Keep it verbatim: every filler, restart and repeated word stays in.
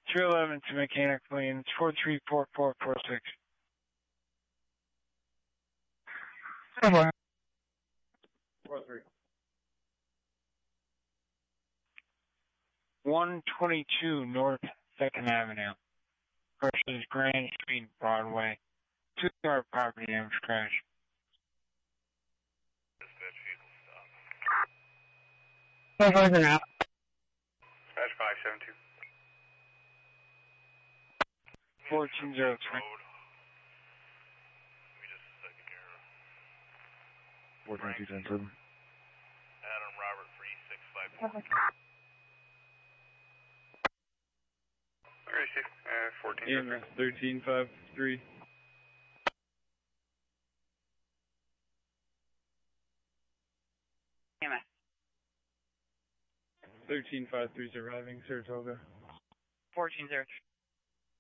two eleven to Mechanic Lane, four three four four four six. four three. one twenty-two North second Avenue versus Grand Street Broadway. Two-car property damage crash. Dispatch vehicle stop. four four zero. Dispatch five seven two. fourteen zero three. Give me just a second here. fourteen two ten seven. Adam Robert three six five four. Where is he? Uh, fourteen. E M S thirteen five three. E M S. thirteen five three is arriving, Saratoga. fourteen zero three.